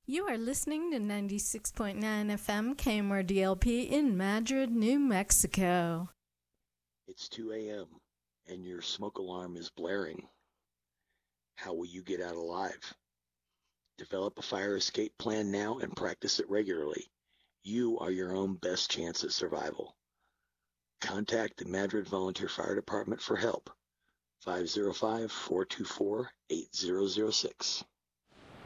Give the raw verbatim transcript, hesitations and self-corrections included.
You are listening to ninety-six point nine F M K M R D L P in Madrid, New Mexico. It's two a.m. and your smoke alarm is blaring. How will you get out alive? Develop a fire escape plan now and practice it regularly. You are your own best chance at survival. Contact the Madrid Volunteer Fire Department for help. five oh five, four two four, eight zero zero six.